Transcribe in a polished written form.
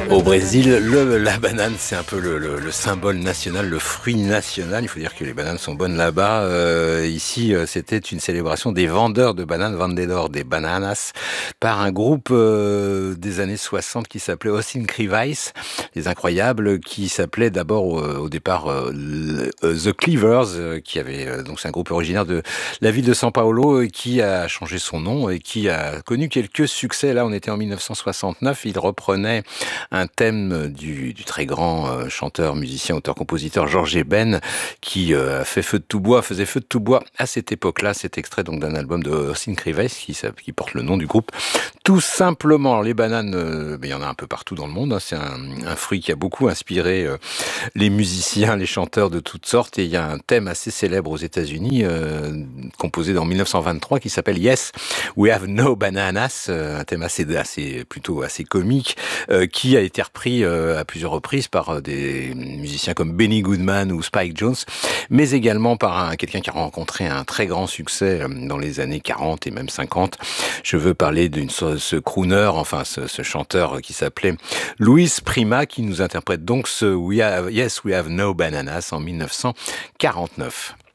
Au Brésil, la banane, c'est un peu le symbole national, le fruit national. Il faut dire que les bananes sont bonnes là-bas. Ici, c'était une célébration des vendeurs de bananes, vendedor des bananas, par un groupe des années 60 qui s'appelait Os Incríveis, les Incroyables, qui s'appelait d'abord au départ The Cleavers, qui avait donc c'est un groupe originaire de la ville de São Paulo qui a changé son nom et qui a connu quelques succès. Là, on était en 1969. Il reprenait un thème du très grand chanteur, musicien, auteur-compositeur Georges Eben, qui a fait feu de tout bois, faisait feu de tout bois à cette époque-là. Cet extrait donc d'un album de Os Incríveis qui porte le nom du groupe. Tout simplement, alors, les bananes, il y en a un peu partout dans le monde. Hein. C'est un fruit qui a beaucoup inspiré les musiciens, les chanteurs de toutes sortes. Et il y a un thème assez célèbre aux États-Unis, composé en 1923, qui s'appelle Yes, We Have No Bananas, un thème plutôt assez comique, qui a été repris à plusieurs reprises par des musiciens comme Benny Goodman ou Spike Jones, mais également par quelqu'un qui a rencontré un très grand succès dans les années 40 et même 50. Je veux parler ce crooner, enfin ce chanteur qui s'appelait Luis Prima, qui nous interprète donc ce Yes, We Have No Bananas en 1949.